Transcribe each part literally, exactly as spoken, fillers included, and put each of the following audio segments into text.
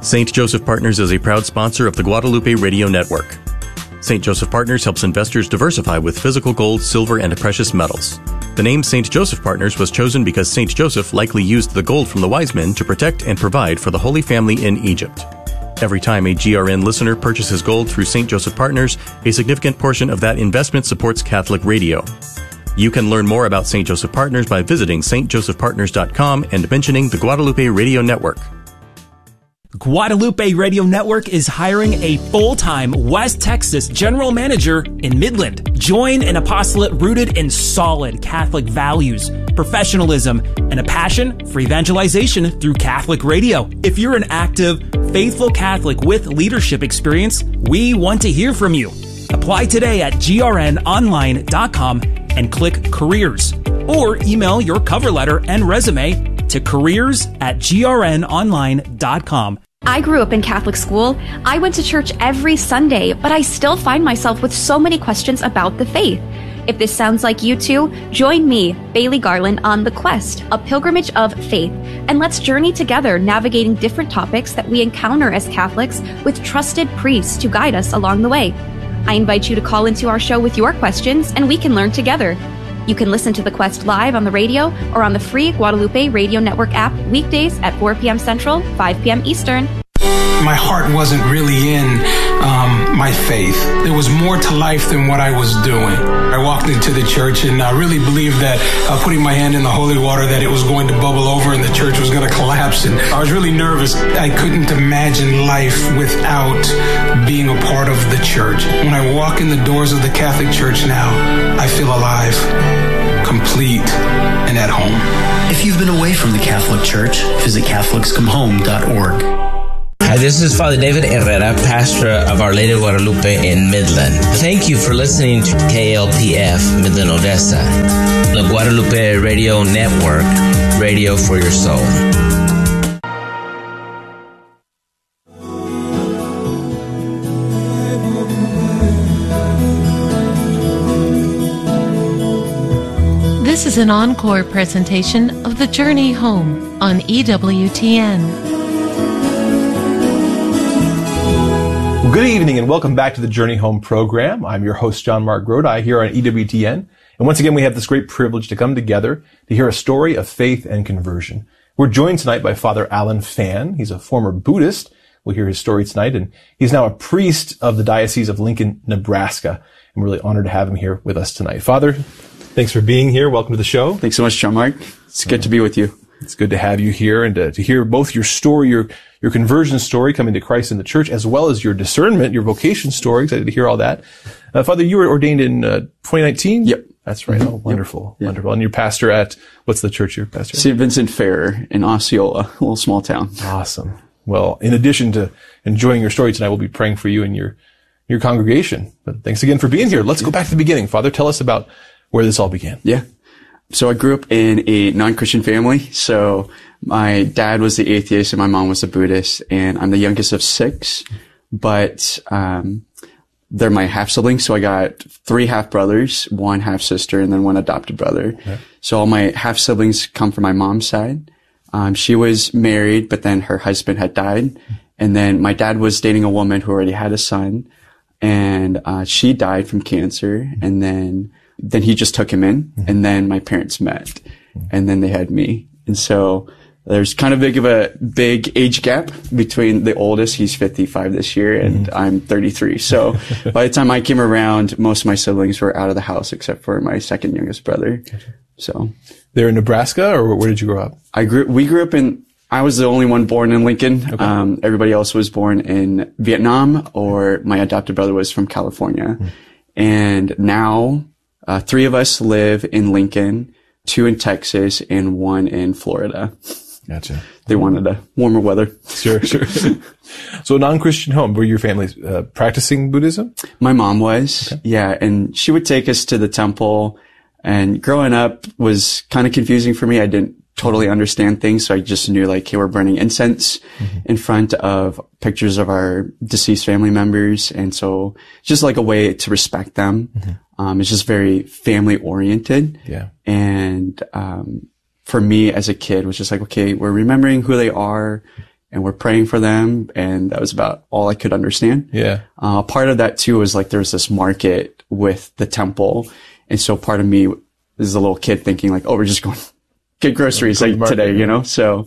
Saint Joseph Partners is a proud sponsor of the Guadalupe Radio Network. Saint Joseph Partners helps investors diversify with physical gold, silver, and precious metals. The name Saint Joseph Partners was chosen because Saint Joseph likely used the gold from the wise men to protect and provide for the Holy Family in Egypt. Every time a G R N listener purchases gold through Saint Joseph Partners, a significant portion of that investment supports Catholic radio. You can learn more about Saint Joseph Partners by visiting s t joseph partners dot com and mentioning the Guadalupe Radio Network. Guadalupe Radio Network is hiring a full-time West Texas general manager in Midland. Join an apostolate rooted in solid Catholic values, professionalism, and a passion for evangelization through Catholic radio. If you're an active, faithful Catholic with leadership experience, we want to hear from you. Apply today at g r n online dot com and click Careers, or email your cover letter and resume to careers at g r n online dot com. I grew up in Catholic school. I went to church every Sunday, but I still find myself with so many questions about the faith. If this sounds like you too, join me, Bailey Garland, on The Quest, a pilgrimage of faith, and let's journey together navigating different topics that we encounter as Catholics with trusted priests to guide us along the way. I invite you to call into our show with your questions, and we can learn together. You can listen to The Quest live on the radio or on the free Guadalupe Radio Network app weekdays at four p.m. Central, five p.m. Eastern. My heart wasn't really in um, my faith. There was more to life than what I was doing. I walked into the church and I really believed that uh, putting my hand in the holy water, that it was going to bubble over and the church was going to collapse. And I was really nervous. I couldn't imagine life without being a part of the church. When I walk in the doors of the Catholic Church now, I feel alive, complete, and at home. If you've been away from the Catholic Church, visit catholics come home dot org. Hi, this is Father David Herrera, pastor of Our Lady of Guadalupe in Midland. Thank you for listening to K L P F Midland, Odessa, the Guadalupe Radio Network, radio for your soul. This is an encore presentation of The Journey Home on E W T N. Good evening and welcome back to the Journey Home program. I'm your host, John Mark Grodi, here on E W T N. And once again, we have this great privilege to come together to hear a story of faith and conversion. We're joined tonight by Father Alan Fan. He's a former Buddhist. We'll hear his story tonight. And he's now a priest of the Diocese of Lincoln, Nebraska. I'm really honored to have him here with us tonight. Father, thanks for being here. Welcome to the show. Thanks so much, John Mark. It's good to be with you. It's good to have you here and to, to hear both your story, your your conversion story, coming to Christ in the church, as well as your discernment, your vocation story. Excited to hear all that. Uh, Father, you were ordained in uh, twenty nineteen? Yep. That's right. Oh, wonderful. Yep. Wonderful. And you're pastor at, what's the church you're pastor at? Saint Vincent Ferrer in Osceola, a little small town. Awesome. Well, in addition to enjoying your story tonight, we'll be praying for you and your your congregation. But thanks again for being here. Let's go back to the beginning. Father, tell us about where this all began. Yeah. So I grew up in a non-Christian family. So my dad was the atheist and my mom was a Buddhist, and I'm the youngest of six, but, um, they're my half siblings. So I got three half brothers, one half sister, and then one adopted brother. Okay. So all my half siblings come from my mom's side. Um, she was married, but then her husband had died. And then my dad was dating a woman who already had a son, and, uh, she died from cancer. And then, then he just took him in, and then my parents met, and then they had me. And so there's kind of big of a big age gap between the oldest. He's fifty-five this year, and mm-hmm. I'm thirty-three. So by the time I came around, most of my siblings were out of the house except for my second youngest brother. Gotcha. So they're in Nebraska, or where did you grow up? I grew, we grew up in, I was the only one born in Lincoln. Okay. Um, everybody else was born in Vietnam, or my adopted brother was from California. Mm-hmm. And now, Uh, three of us live in Lincoln, two in Texas, and one in Florida. Gotcha. They wanted a warmer weather. Sure, sure. So a non-Christian home. Were your family uh, practicing Buddhism? My mom was, okay. Yeah, and she would take us to the temple. And growing up was kind of confusing for me. I didn't totally understand things, so I just knew, like, hey, we're burning incense mm-hmm. in front of pictures of our deceased family members, and so just like a way to respect them. Mm-hmm. Um, it's just very family oriented. Yeah. And um, for me as a kid, it was just like, okay, we're remembering who they are, and we're praying for them. And that was about all I could understand. Yeah. Uh, part of that too was like, there's this market with the temple. And so part of me is a little kid thinking like, oh, we're just going to get groceries like market, today, you know? So,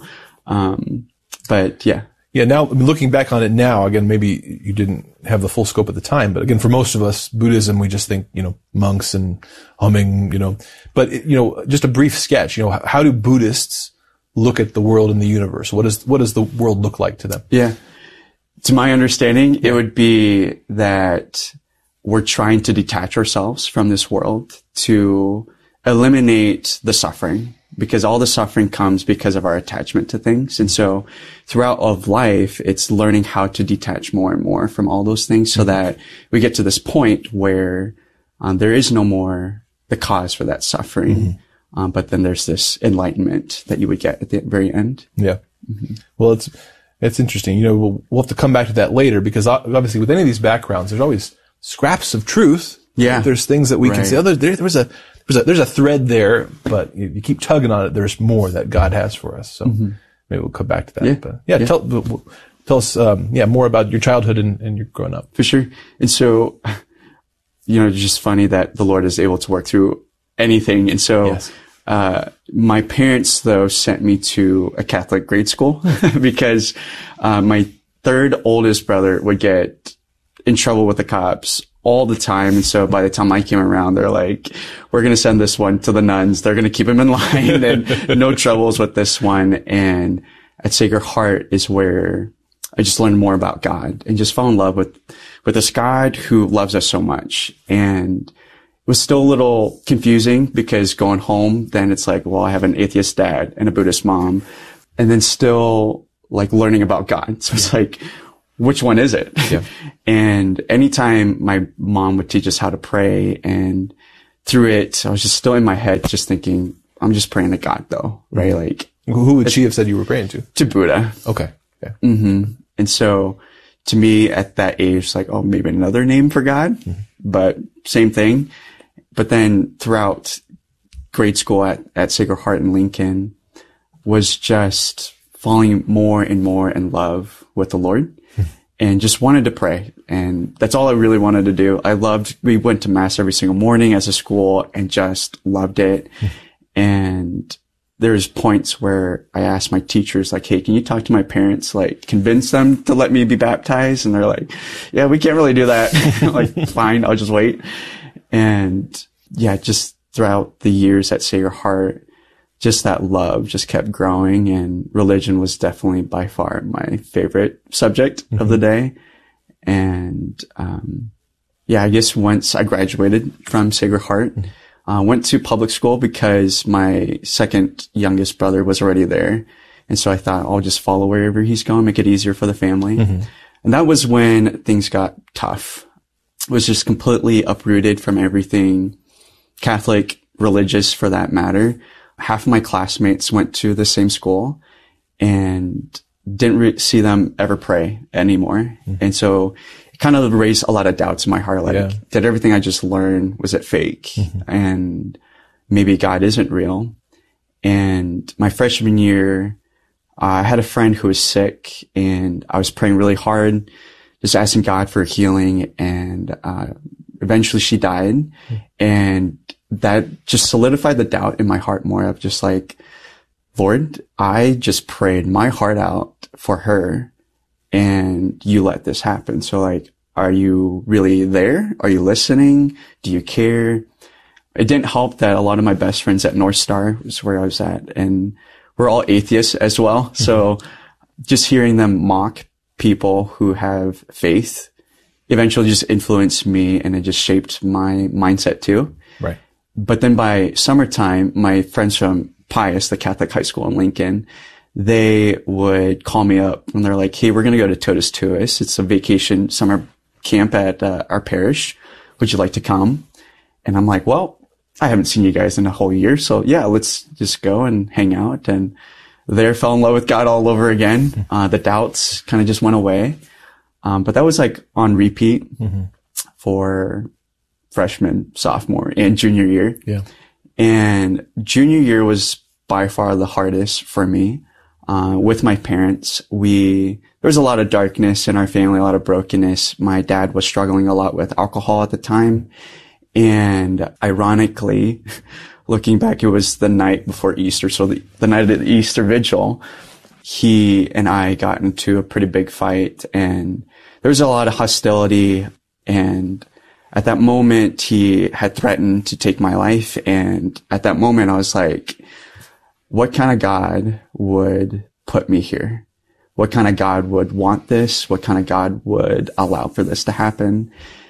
um, but yeah. Yeah, now looking back on it now, again, maybe you didn't have the full scope at the time, but again, for most of us, Buddhism, we just think, you know, monks and humming, you know, but, you know, just a brief sketch, you know, how do Buddhists look at the world and the universe? What is, what does the world look like to them? Yeah. To my understanding, it would be that we're trying to detach ourselves from this world to eliminate the suffering, because all the suffering comes because of our attachment to things. And so throughout of life, it's learning how to detach more and more from all those things so mm-hmm. that we get to this point where um, there is no more the cause for that suffering. Mm-hmm. Um, but then there's this enlightenment that you would get at the very end. Yeah. Mm-hmm. Well, it's, it's interesting. You know, we'll, we'll have to come back to that later, because obviously with any of these backgrounds, there's always scraps of truth. Yeah. There's things that we right. can say, oh, there, there was a, There's a, there's a thread there, but you, you keep tugging on it. There's more that God has for us. So mm-hmm. maybe we'll come back to that. Yeah. But yeah, yeah. tell, tell us, um, yeah, more about your childhood and, and your growing up. For sure. And so, you know, it's just funny that the Lord is able to work through anything. And so, yes. uh, my parents though sent me to a Catholic grade school because, uh, my third oldest brother would get in trouble with the cops all the time. And so by the time I came around, they're like, we're going to send this one to the nuns. They're going to keep him in line and no troubles with this one. And at Sacred Heart is where I just learned more about God and just fell in love with, with this God who loves us so much. And it was still a little confusing because going home, then it's like, well, I have an atheist dad and a Buddhist mom, and then still like learning about God. So it's like, which one is it? Yeah. And anytime my mom would teach us how to pray, and through it, I was just still in my head, just thinking, I'm just praying to God though, right? Mm-hmm. Like, who would she have said you were praying to? To Buddha. Okay. Yeah. Mm-hmm. And so to me at that age, like, oh, maybe another name for God, mm-hmm. but same thing. But then throughout grade school at, at Sacred Heart in Lincoln was just falling more and more in love with the Lord. And just wanted to pray. And that's all I really wanted to do. I loved, we went to mass every single morning as a school and just loved it. And there's points where I asked my teachers, like, hey, can you talk to my parents, like convince them to let me be baptized? And they're like, yeah, we can't really do that. Like, fine, I'll just wait. And yeah, just throughout the years at Sacred Heart, just that love just kept growing, and religion was definitely by far my favorite subject mm-hmm. of the day. And, um, yeah, I guess once I graduated from Sacred Heart, mm-hmm. uh, went to public school because my second youngest brother was already there. And so I thought I'll just follow wherever he's going, make it easier for the family. Mm-hmm. And that was when things got tough. It was just completely uprooted from everything Catholic, religious for that matter. Half of my classmates went to the same school and didn't re- see them ever pray anymore. Mm-hmm. And so it kind of raised a lot of doubts in my heart. Like, yeah. did everything I just learned, was it fake? Mm-hmm. And maybe God isn't real. And my freshman year, uh, I had a friend who was sick, and I was praying really hard, just asking God for healing. And, uh, eventually she died. Mm-hmm. And that just solidified the doubt in my heart more of just like, Lord, I just prayed my heart out for her and you let this happen. So like, are you really there? Are you listening? Do you care? It didn't help that a lot of my best friends at North Star was where I was at, and we're all atheists as well. Mm-hmm. So just hearing them mock people who have faith eventually just influenced me, and it just shaped my mindset too. Right. But then by summertime, my friends from Pius, the Catholic high school in Lincoln, they would call me up and they're like, hey, we're going to go to Totus Tuus. It's a vacation summer camp at uh, our parish. Would you like to come? And I'm like, well, I haven't seen you guys in a whole year. So yeah, let's just go and hang out. And there fell in love with God all over again. Uh, the doubts kind of just went away. Um, but that was like on repeat mm-hmm. for freshman, sophomore, and junior year. Yeah. And junior year was by far the hardest for me. uh, with my parents. We, there was a lot of darkness in our family, a lot of brokenness. My dad was struggling a lot with alcohol at the time. And ironically, looking back, it was the night before Easter. So the, the night of the Easter vigil, he and I got into a pretty big fight, and there was a lot of hostility. And at that moment, he had threatened to take my life. And at that moment, I was like, what kind of God would put me here? What kind of God would want this? What kind of God would allow for this to happen?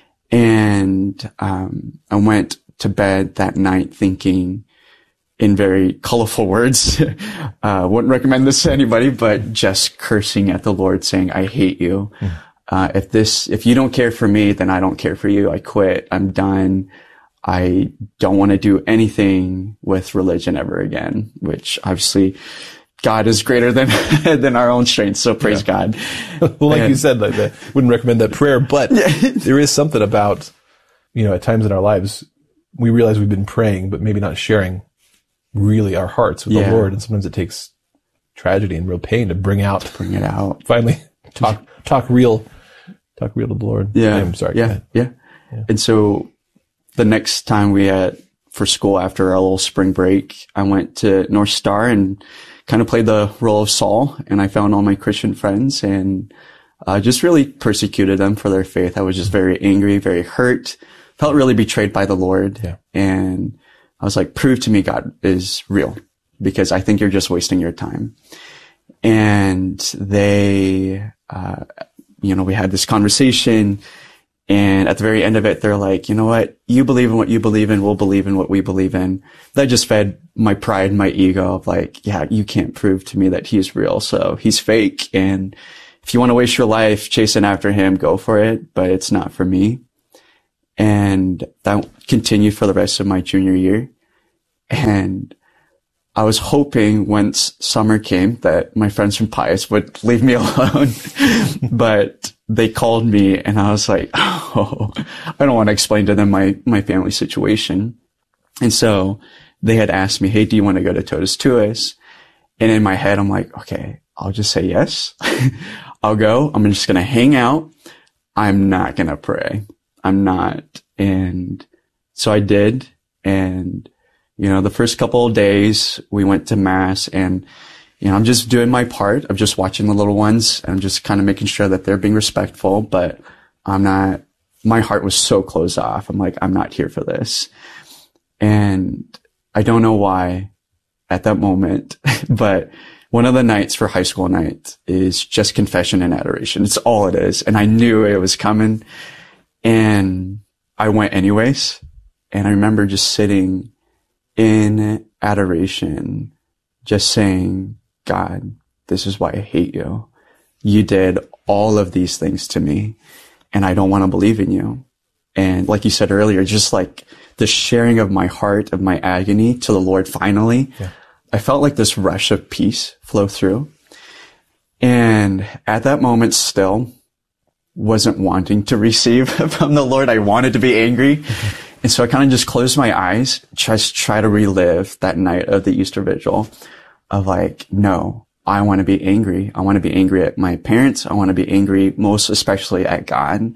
And um I went to bed that night thinking in very colorful words. uh wouldn't recommend this to anybody, but just cursing at the Lord, saying, I hate you. Mm. Uh, if this, if you don't care for me, then I don't care for you. I quit. I'm done. I don't want to do anything with religion ever again, which obviously God is greater than, than our own strength. So praise yeah. God. Well, like and, you said, like, I wouldn't recommend that prayer, but there is something about, you know, at times in our lives, we realize we've been praying, but maybe not sharing really our hearts with yeah. the Lord. And sometimes it takes tragedy and real pain to bring out, bring it out, finally talk, talk real. Talk real to the Lord. Yeah. I'm sorry. Yeah, yeah. Yeah. And so the next time we had for school after our little spring break, I went to North Star and kind of played the role of Saul. And I found all my Christian friends and uh, just really persecuted them for their faith. I was just very angry, very hurt, felt really betrayed by the Lord. Yeah. And I was like, prove to me God is real, because I think you're just wasting your time. And they, uh, you know, we had this conversation, and at the very end of it, they're like, you know what? You believe in what you believe in. We'll believe in what we believe in. That just fed my pride and my ego of like, yeah, you can't prove to me that he's real. So he's fake. And if you want to waste your life chasing after him, go for it, but it's not for me. And that continued for the rest of my junior year. And I was hoping once summer came that my friends from Pius would leave me alone, but they called me and I was like, oh, I don't want to explain to them my, my family situation. And so they had asked me, hey, do you want to go to Totus Tuus? And in my head, I'm like, okay, I'll just say yes. I'll go. I'm just going to hang out. I'm not going to pray. I'm not. And so I did. And you know, the first couple of days we went to mass, and, you know, I'm just doing my part of just watching the little ones. I'm just kind of making sure that they're being respectful, but I'm not, my heart was so closed off. I'm like, I'm not here for this. And I don't know why at that moment, but one of the nights for high school night is just confession and adoration. It's all it is. And I knew it was coming, and I went anyways. And I remember just sitting in adoration, just saying, God, this is why I hate you. You did all of these things to me, and I don't want to believe in you. And like you said earlier, just like the sharing of my heart, of my agony to the Lord finally, yeah. I felt like this rush of peace flow through. And at that moment still wasn't wanting to receive from the Lord. I wanted to be angry. And so I kind of just closed my eyes, just try to relive that night of the Easter Vigil of like, no, I want to be angry. I want to be angry at my parents. I want to be angry most especially at God.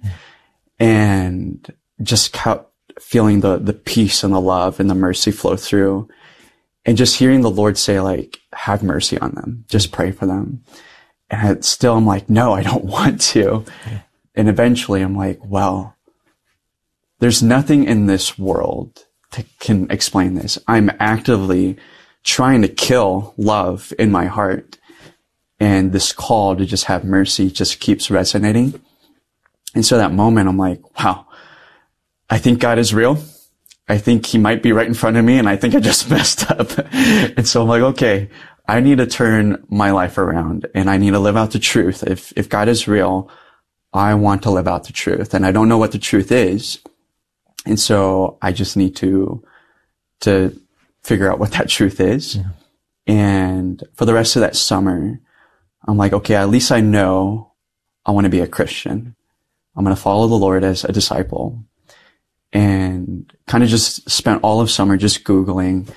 And just kept feeling the, the peace and the love and the mercy flow through. And just hearing the Lord say like, have mercy on them. Just pray for them. And still I'm like, no, I don't want to. And eventually I'm like, well, there's nothing in this world that can explain this. I'm actively trying to kill love in my heart. And this call to just have mercy just keeps resonating. And so that moment, I'm like, wow, I think God is real. I think he might be right in front of me. And I think I just messed up. And so I'm like, okay, I need to turn my life around and I need to live out the truth. If, if God is real, I want to live out the truth. And I don't know what the truth is. And so I just need to, to figure out what that truth is. Yeah. And for the rest of that summer, I'm like, okay, at least I know I want to be a Christian. I'm going to follow the Lord as a disciple. And kind of just spent all of summer just Googling,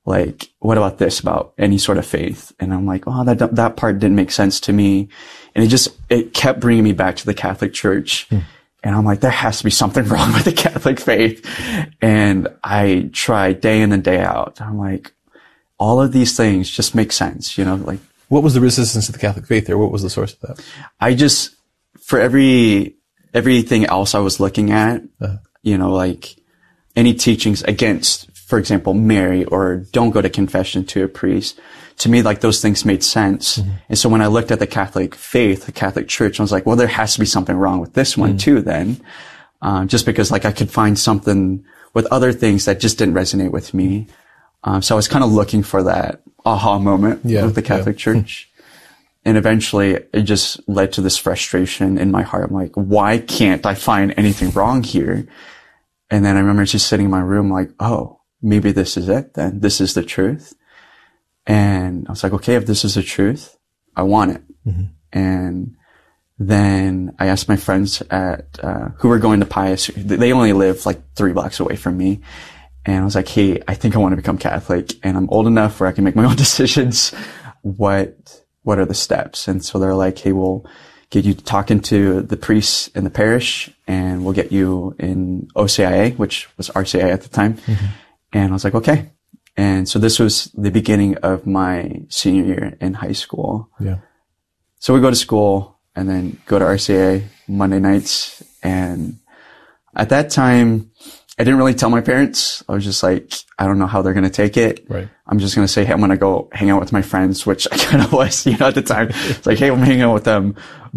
like, what about this, about any sort of faith? And I'm like, oh, that, that part didn't make sense to me. And it just, it kept bringing me back to the Catholic Church. Hmm. And I'm like, there has to be something wrong with the Catholic faith. And I tried day in and day out. I'm like, all of these things just make sense, you know, like. What was the resistance to the Catholic faith there? What was the source of that? I just, for every, everything else I was looking at, uh-huh. you know, like any teachings against, for example, Mary, or don't go to confession to a priest, to me, like, those things made sense. Mm-hmm. And so when I looked at the Catholic faith, the Catholic Church, I was like, well, there has to be something wrong with this one mm-hmm. too, then. Um, just because, like, I could find something with other things that just didn't resonate with me. Um, so I was kind of looking for that aha moment yeah, with the Catholic yeah. Church. And eventually it just led to this frustration in my heart. I'm like, why can't I find anything wrong here? And then I remember just sitting in my room like, oh, maybe this is it then. This is the truth. And I was like, okay, if this is the truth, I want it. Mm-hmm. And then I asked my friends at, uh, who were going to Pius. They only live like three blocks away from me. And I was like, hey, I think I want to become Catholic, and I'm old enough where I can make my own decisions. What, what are the steps? And so they're like, hey, we'll get you talking to the priests in the parish, and we'll get you in O C I A, which was R C I A at the time. Mm-hmm. And I was like, okay. And so this was the beginning of my senior year in high school. Yeah. So we go to school and then go to R C A Monday nights. And at that time, I didn't really tell my parents. I was just like, I don't know how they're going to take it. Right. I'm just going to say, hey, I'm going to go hang out with my friends, which I kind of was, you know, at the time. It's like, hey, I'm hanging out with them,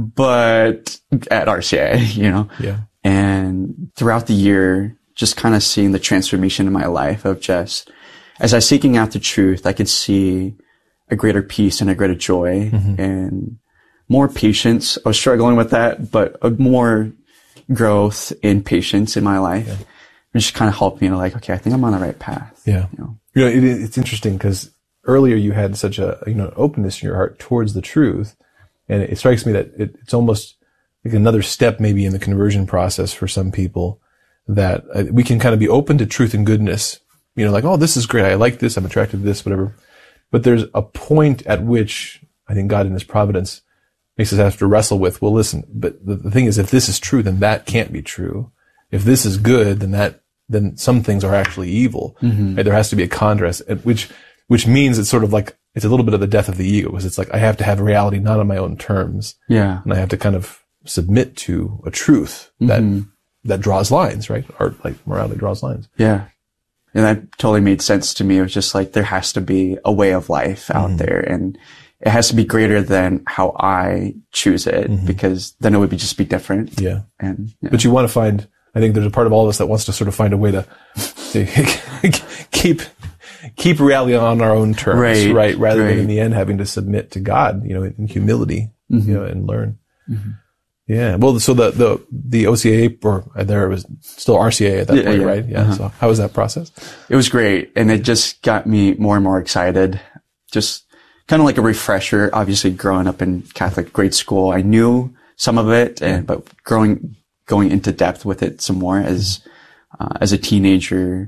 but at R C A, you know? Yeah. And throughout the year, just kind of seeing the transformation in my life of just, as I was seeking out the truth, I could see a greater peace and a greater joy mm-hmm. and more patience. I was struggling with that, but a more growth in patience in my life. Yeah. It just kind of helped me to like, okay, I think I'm on the right path. Yeah. You know, you know it, it's interesting because earlier you had such a, you know, openness in your heart towards the truth. And it, it strikes me that it, it's almost like another step maybe in the conversion process for some people that uh, we can kind of be open to truth and goodness. You know, like, oh, this is great. I like this. I'm attracted to this, whatever. But there's a point at which I think God in His providence makes us have to wrestle with, well, listen, but the, the thing is, if this is true, then that can't be true. If this is good, then that, then some things are actually evil. Mm-hmm. Right? There has to be a contrast, which, which means it's sort of like, it's a little bit of the death of the ego, because it's like, I have to have reality not on my own terms. Yeah. And I have to kind of submit to a truth that, mm-hmm. that draws lines, right? Or like morality draws lines. Yeah. And that totally made sense to me. It was just like, there has to be a way of life out mm-hmm. there, and it has to be greater than how I choose it, mm-hmm. because then it would be just be different. Yeah. And, yeah. But you want to find, I think there's a part of all of us that wants to sort of find a way to, to keep, keep reality on our own terms, right? right? Rather right. than in the end having to submit to God, you know, in humility, mm-hmm. you know, and learn. Mm-hmm. Yeah. Well, so the, the, the O C A, or there was still R C A at that yeah, point, yeah. right? Yeah. Uh-huh. So how was that process? It was great. And it just got me more and more excited. Just kind of like a refresher. Obviously growing up in Catholic grade school, I knew some of it, and, but growing, going into depth with it some more as, uh, as a teenager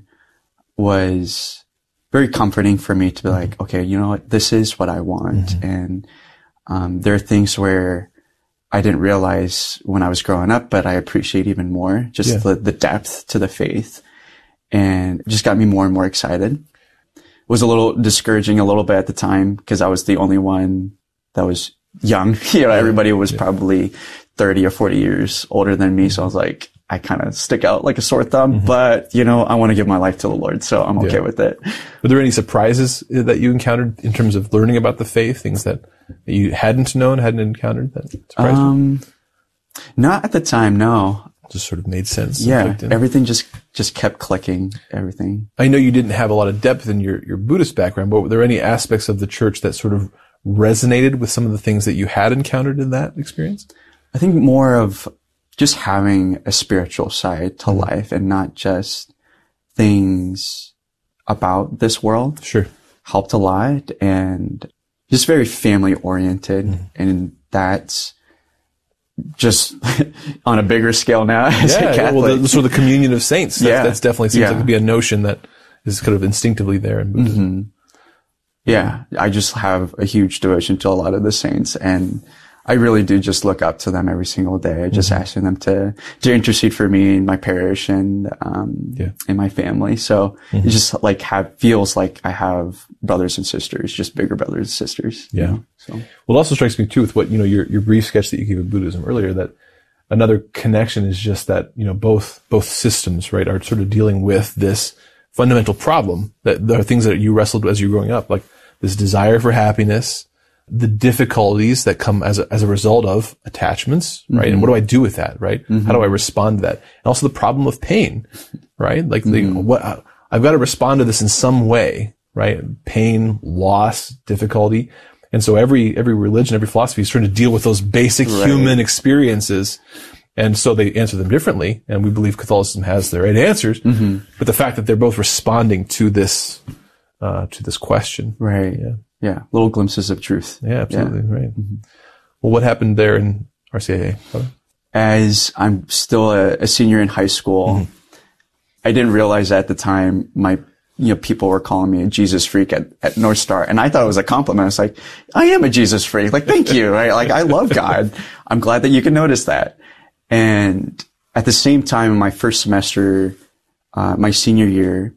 was very comforting for me to be like, okay, you know what? This is what I want. Mm-hmm. And, um, there are things where I didn't realize when I was growing up, but I appreciate even more just yeah. the, the depth to the faith, and it just got me more and more excited. It was a little discouraging a little bit at the time because I was the only one that was young. You know, everybody was yeah. probably thirty or forty years older than me. So I was like, I kind of stick out like a sore thumb, mm-hmm. but you know, I want to give my life to the Lord. So I'm okay yeah. with it. Were there any surprises that you encountered in terms of learning about the faith? Things that you hadn't known, hadn't encountered that surprised um, you? Not at the time, no. Just sort of made sense. Yeah. Everything just, just kept clicking, everything. I know you didn't have a lot of depth in your, your Buddhist background, but were there any aspects of the church that sort of resonated with some of the things that you had encountered in that experience? I think more of just having a spiritual side to mm-hmm. life, and not just things about this world. Sure. Helped a lot, and just very family oriented. Mm-hmm. And that's just on a bigger scale now as yeah, a Catholic. Well, the, sort of the communion of saints. That's, yeah. that's definitely seems yeah. like to be a notion that is kind of instinctively there in Buddhism. Yeah. I just have a huge devotion to a lot of the saints, and I really do just look up to them every single day, just mm-hmm. asking them to, to intercede for me and my parish and, um, yeah. and my family. So mm-hmm. it just like have, feels like I have brothers and sisters, just bigger brothers and sisters. Yeah. You know? So. Well, it also strikes me too with what, you know, your, your brief sketch that you gave of Buddhism earlier, that another connection is just that, you know, both, both systems, right, are sort of dealing with this fundamental problem, that there are things that you wrestled with as you were growing up, like this desire for happiness, the difficulties that come as a, as a result of attachments, right? Mm-hmm. And what do I do with that, right? Mm-hmm. How do I respond to that? And also the problem of pain, right? Like the, mm-hmm. what, I've got to respond to this in some way, right? Pain, loss, difficulty. And so every, every religion, every philosophy is trying to deal with those basic right. human experiences. And so they answer them differently. And we believe Catholicism has the right answers. Mm-hmm. But the fact that they're both responding to this, uh, to this question. Right. Yeah. Yeah, little glimpses of truth. Yeah, absolutely. Yeah. Right. Mm-hmm. Well, what happened there in R C I A? As I'm still a, a senior in high school, mm-hmm. I didn't realize at the time my, you know, people were calling me a Jesus freak at, at North Star. And I thought it was a compliment. I was like, I am a Jesus freak. Like, thank you. Right? Like, I love God. I'm glad that you can notice that. And at the same time, in my first semester, uh, my senior year,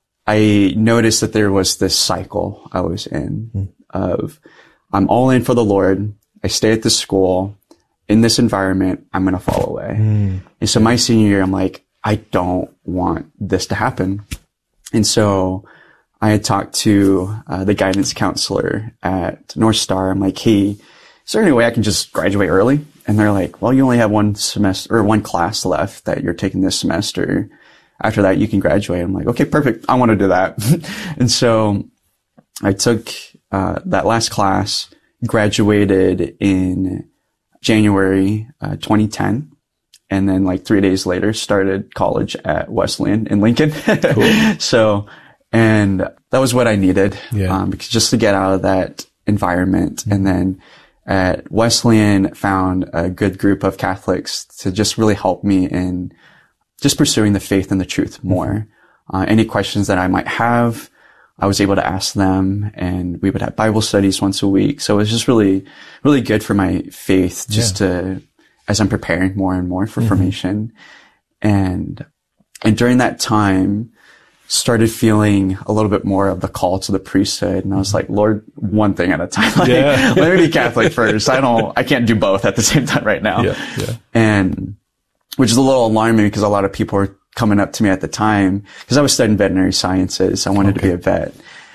I noticed that there was this cycle I was in mm. of, I'm all in for the Lord. I stay at this school in this environment. I'm going to fall away. Mm. And so my senior year, I'm like, I don't want this to happen. And so I had talked to uh, the guidance counselor at North Star. I'm like, hey, is there any way I can just graduate early? And they're like, well, you only have one semester or one class left that you're taking this semester. After that, you can graduate. I'm like, okay, perfect. I want to do that. And so I took uh that last class, graduated in January uh, twenty ten. And then like three days later, started college at Wesleyan in Lincoln. Cool. So, and that was what I needed. Yeah. Um, because just to get out of that environment. Mm-hmm. And then at Wesleyan, found a good group of Catholics to just really help me in just pursuing the faith and the truth more. Uh, any questions that I might have, I was able to ask them, and we would have Bible studies once a week. So it was just really, really good for my faith, just yeah. to, as I'm preparing more and more for mm-hmm. formation. And, and during that time, started feeling a little bit more of the call to the priesthood. And I was like, Lord, one thing at a time. Like, yeah. Let me be Catholic first. I don't, I can't do both at the same time right now. Yeah, yeah. And, which is a little alarming because a lot of people were coming up to me at the time because I was studying veterinary sciences. I wanted okay. to be a vet.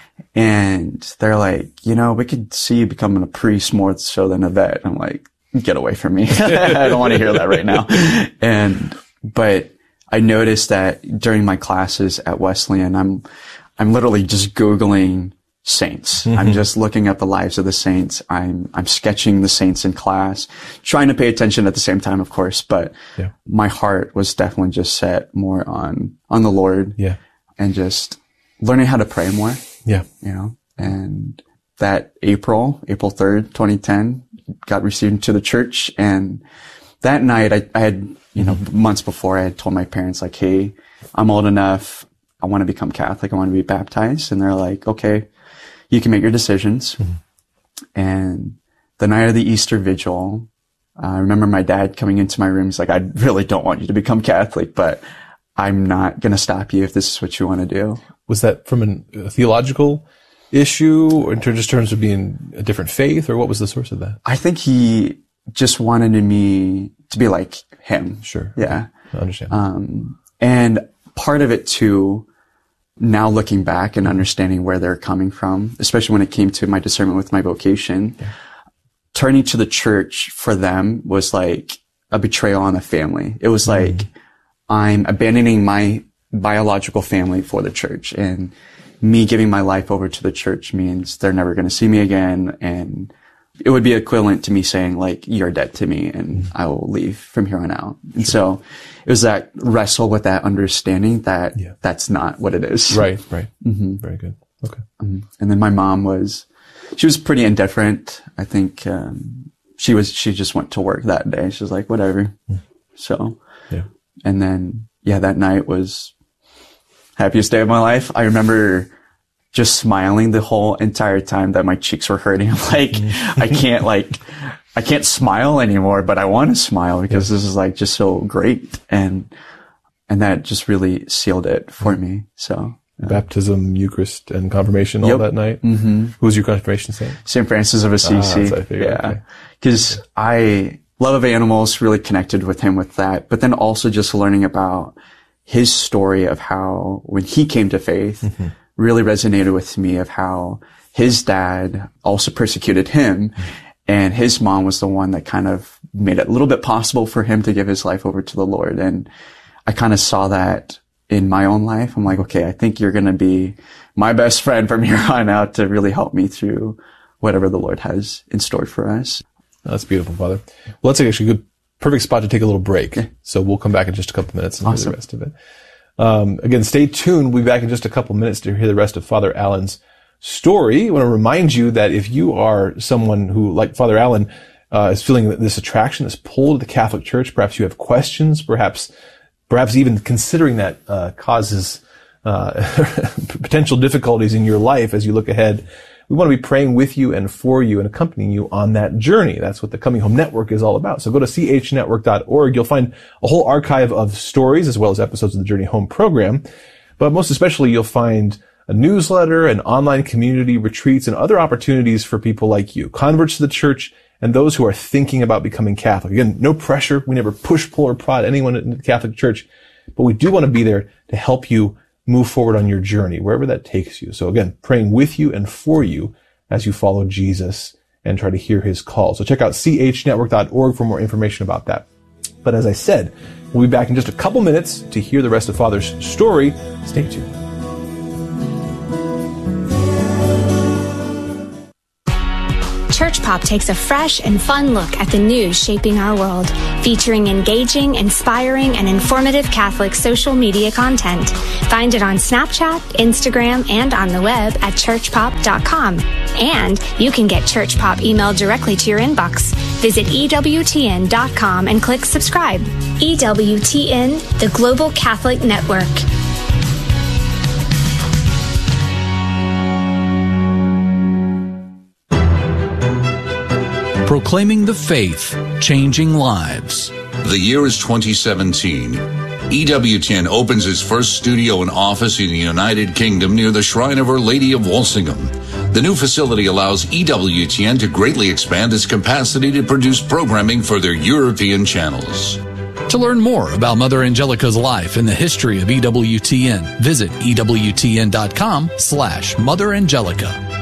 And they're like, you know, we could see you becoming a priest more so than a vet. I'm like, get away from me. I don't want to hear that right now. And, but I noticed that during my classes at Wesleyan, I'm, I'm literally just Googling saints. Mm-hmm. I'm just looking at the lives of the saints. I'm, I'm sketching the saints in class, trying to pay attention at the same time, of course, but yeah. my heart was definitely just set more on, on the Lord. Yeah. And just learning how to pray more. Yeah. You know, and that April, April third, twenty ten, got received into the church. And that night I, I had, you know, mm-hmm. months before I had told my parents like, hey, I'm old enough. I want to become Catholic. I want to be baptized. And they're like, okay, you can make your decisions. Mm-hmm. And the night of the Easter Vigil, uh, I remember my dad coming into my room. He's like, I really don't want you to become Catholic, but I'm not going to stop you if this is what you want to do. Was that from an, a theological issue, or in just terms of being a different faith, or what was the source of that? I think he just wanted me to be like him. Sure. Yeah. I understand. Um, and part of it too, now looking back and understanding where they're coming from, especially when it came to my discernment with my vocation, yeah. turning to the church for them was like a betrayal on the family. It was like, mm. I'm abandoning my biological family for the church, and me giving my life over to the church means they're never going to see me again. And it would be equivalent to me saying like, you're dead to me and I will leave from here on out. And sure. so it was that wrestle with that understanding that yeah. that's not what it is. Right. Right. Mm-hmm. Very good. Okay. Um, and then my mom was, she was pretty indifferent. I think, um, she was, she just went to work that day. She was like, whatever. Mm. So, yeah. And then, yeah, that night was happiest day of my life. I remember just smiling the whole entire time that my cheeks were hurting. I'm like, I can't like, I can't smile anymore, but I want to smile because yeah. this is like just so great. And, and that just really sealed it for mm-hmm. me. So. Yeah. Baptism, Eucharist, and confirmation all yep. that night. Mm-hmm. Who was your confirmation saint? Saint Francis of Assisi. Ah, yeah. Because okay. I love of animals, really connected with him with that. But then also just learning about his story of how when he came to faith mm-hmm. really resonated with me of how his dad also persecuted him. Mm-hmm. And his mom was the one that kind of made it a little bit possible for him to give his life over to the Lord. And I kind of saw that in my own life. I'm like, okay, I think you're going to be my best friend from here on out to really help me through whatever the Lord has in store for us. That's beautiful, Father. Well, that's actually a good, perfect spot to take a little break. Okay. So we'll come back in just a couple minutes and awesome. hear the rest of it. Um, again, stay tuned. We'll be back in just a couple minutes to hear the rest of Father Allen's story. I want to remind you that if you are someone who, like Father Allen, uh, is feeling this attraction, this pull to the Catholic Church, perhaps you have questions, perhaps Perhaps even considering that uh, causes uh, potential difficulties in your life as you look ahead. We want to be praying with you and for you and accompanying you on that journey. That's what the Coming Home Network is all about. So go to c h network dot org. You'll find a whole archive of stories as well as episodes of the Journey Home program. But most especially, you'll find a newsletter, an online community, retreats, and other opportunities for people like you, converts to the Church, and those who are thinking about becoming Catholic. Again, no pressure. We never push, pull, or prod anyone in the Catholic Church, but we do want to be there to help you move forward on your journey, wherever that takes you. So again, praying with you and for you as you follow Jesus and try to hear his call. So check out c h network dot org for more information about that. But as I said, we'll be back in just a couple minutes to hear the rest of Father's story. Stay tuned. Church Pop takes a fresh and fun look at the news shaping our world, featuring engaging, inspiring, and informative Catholic social media content. Find it on Snapchat, Instagram, and on the web at church pop dot com. And you can get Church Pop emailed directly to your inbox. Visit E W T N dot com and click subscribe. E W T N, the Global Catholic Network. Proclaiming the faith, changing lives. The year is twenty seventeen. E W T N opens its first studio and office in the United Kingdom near the Shrine of Our Lady of Walsingham. The new facility allows E W T N to greatly expand its capacity to produce programming for their European channels. To learn more about Mother Angelica's life and the history of E W T N, visit E W T N dot com slash Mother Angelica.